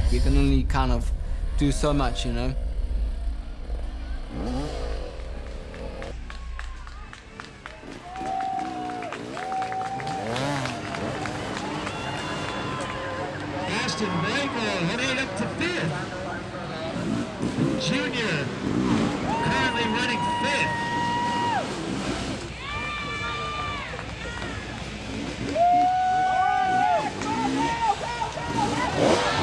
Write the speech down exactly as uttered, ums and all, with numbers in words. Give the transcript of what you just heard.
we can only kind of do so much, you know. Ashton Magor heading up to fifth. Junior